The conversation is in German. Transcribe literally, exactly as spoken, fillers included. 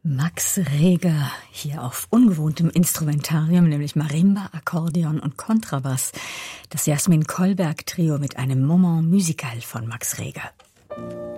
Max Reger hier auf ungewohntem Instrumentarium, nämlich Marimba, Akkordeon und Kontrabass. Das Jasmin Kollberg Trio mit einem Moment musical von Max Reger.